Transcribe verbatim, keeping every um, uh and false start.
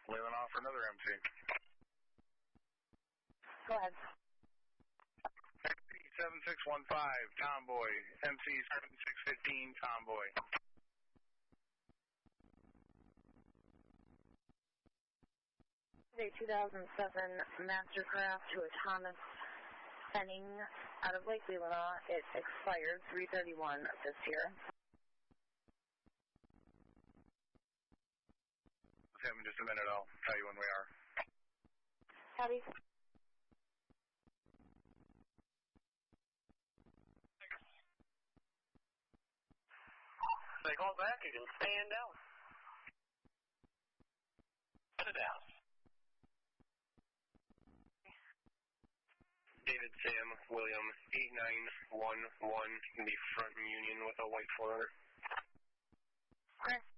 Leland off for another M C. Go ahead. M C seven six one five, Tomboy. M C seven six one five, Tomboy. A two thousand seven Mastercraft to a Thomas Henning out of Lake Leelanau. It expired three thirty-one of this year. Tim, in just a minute, I'll tell you when we are. Howdy. They call back, you can stand down. Put it down. David Sam William eight nine one one in the front Union with a white four hundred. Okay.